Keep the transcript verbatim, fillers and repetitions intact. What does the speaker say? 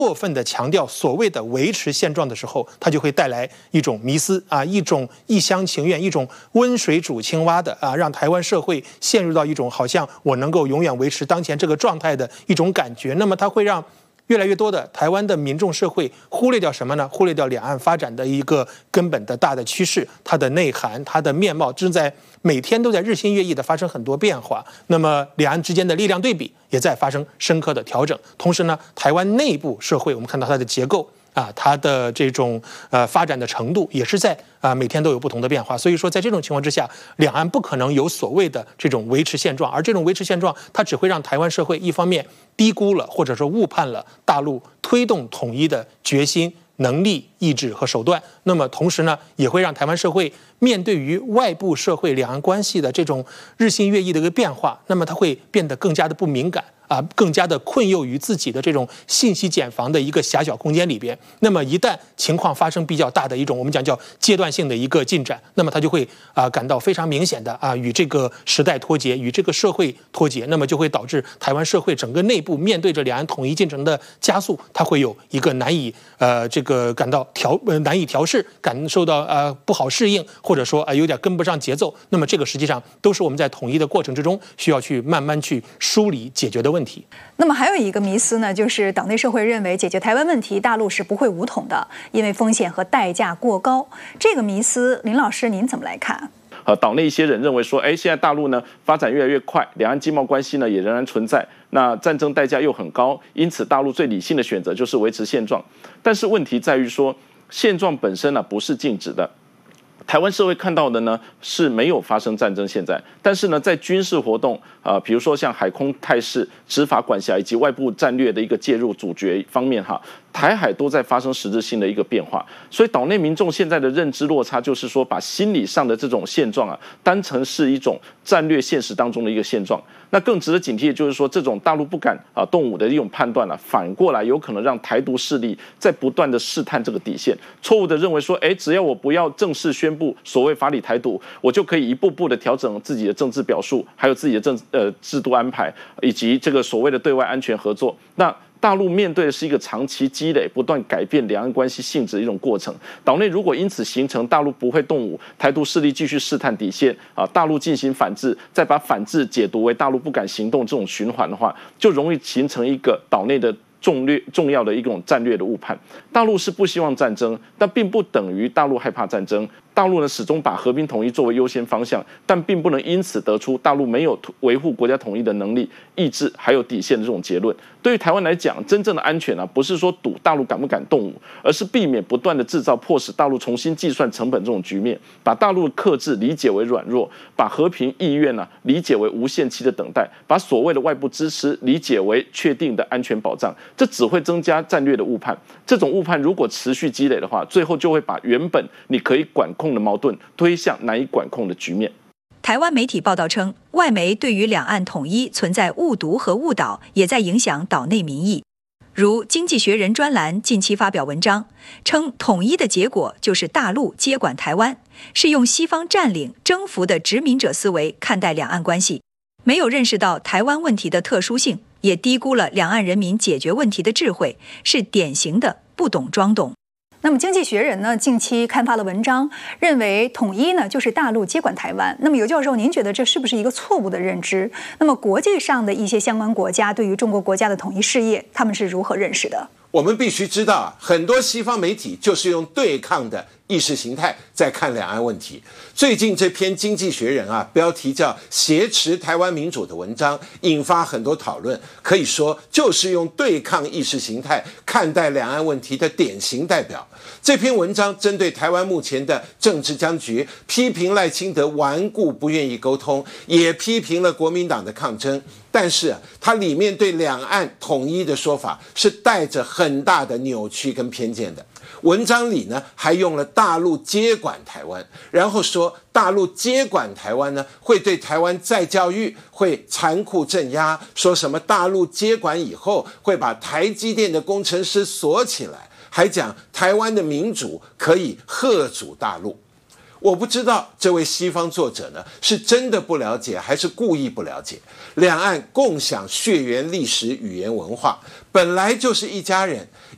过分的强调所谓的维持现状的时候，它就会带来一种迷思啊，一种一厢情愿，一种温水煮青蛙的啊，让台湾社会陷入到一种好像我能够永远维持当前这个状态的一种感觉。那么它会让越来越多的台湾的民众社会忽略掉什么呢？忽略掉两岸发展的一个根本的大的趋势，它的内涵、它的面貌正在每天都在日新月异的发生很多变化。那么两岸之间的力量对比也在发生深刻的调整。同时呢，台湾内部社会我们看到它的结构啊，它的这种呃发展的程度也是在啊每天都有不同的变化。所以说，在这种情况之下，两岸不可能有所谓的这种维持现状，而这种维持现状，它只会让台湾社会一方面低估了或者说误判了大陆推动统一的决心、能力、意志和手段。那么同时呢，也会让台湾社会面对于外部社会两岸关系的这种日新月异的一个变化，那么它会变得更加的不敏感。啊，更加的困囿于自己的这种信息茧房的一个狭小空间里边。那么一旦情况发生比较大的一种我们讲叫阶段性的一个进展，那么他就会啊感到非常明显的啊与这个时代脱节，与这个社会脱节，那么就会导致台湾社会整个内部面对着两岸统一进程的加速，它会有一个难以呃这个感到调呃难以调试，感受到呃不好适应，或者说啊、呃、有点跟不上节奏。那么这个实际上都是我们在统一的过程之中需要去慢慢去梳理解决的问题。 那么还有一个迷思呢，就是岛内社会认为解决台湾问题，大陆是不会武统的，因为风险和代价过高。这个迷思，林老师您怎么来看？ 呃，岛内一些人认为说，哎，现在大陆呢发展越来越快，两岸经贸关系呢也仍然存在，那战争代价又很高，因此大陆最理性的选择就是维持现状。但是问题在于说，现状本身呢不是静止的。台湾社会看到的呢是没有发生战争现在，但是呢在军事活动啊、呃，比如说像海空态势、执法管辖以及外部战略的一个介入主角方面哈，台海都在发生实质性的一个变化。所以岛内民众现在的认知落差就是说，把心理上的这种现状啊当成是一种战略现实当中的一个现状。那更值得警惕的就是说，这种大陆不敢啊动武的一种判断啊，反过来有可能让台独势力在不断的试探这个底线，错误的认为说，哎，只要我不要正式宣布所谓法理台独，我就可以一步步的调整自己的政治表述，还有自己的政呃制度安排，以及这个所谓的对外安全合作。那大陆面对的是一个长期积累、不断改变两岸关系性质的一种过程。岛内如果因此形成大陆不会动武，台独势力继续试探底线啊，大陆进行反制，再把反制解读为大陆不敢行动这种循环的话，就容易形成一个岛内的重略重要的一种战略的误判。大陆是不希望战争，但并不等于大陆害怕战争。大陆呢始终把和平统一作为优先方向，但并不能因此得出大陆没有维护国家统一的能力、意志还有底线的这种结论。对于台湾来讲，真正的安全啊，不是说赌大陆敢不敢动武，而是避免不断的制造迫使大陆重新计算成本这种局面，把大陆的克制理解为软弱，把和平意愿呢、啊、理解为无限期的等待，把所谓的外部支持理解为确定的安全保障，这只会增加战略的误判。这种误判如果持续积累的话，最后就会把原本你可以管控的矛盾推向难以管控的局面。 台湾媒体报道称，外媒对于两岸统一存在误读和误导，也在影响岛内民意。如《经济学人》专栏近期发表文章，称统一的结果就是大陆接管台湾，是用西方占领、征服的殖民者思维看待两岸关系，没有认识到台湾问题的特殊性，也低估了两岸人民解决问题的智慧，是典型的不懂装懂。 那么《经济学人》呢近期刊发了文章，认为统一呢就是大陆接管台湾。那么尤教授，您觉得这是不是一个错误的认知？那么国际上的一些相关国家对于中国国家的统一事业，他们是如何认识的？ 我们必须知道啊，很多西方媒体就是用对抗的意识形态在看两岸问题。最近这篇《经济学人》啊，标题叫“挟持台湾民主”的文章，引发很多讨论，可以说就是用对抗意识形态看待两岸问题的典型代表。这篇文章针对台湾目前的政治僵局，批评赖清德顽固不愿意沟通，也批评了国民党的抗争。但是啊，它里面对两岸统一的说法是带着很大的扭曲跟偏见的。文章里呢，还用了大陆接管台湾，然后说大陆接管台湾呢，会对台湾再教育，会残酷镇压，说什么大陆接管以后会把台积电的工程师锁起来，还讲台湾的民主可以吓阻大陆。我不知道这位西方作者呢，是真的不了解还是故意不了解。两岸共享血缘历史语言文化，本来就是一家人，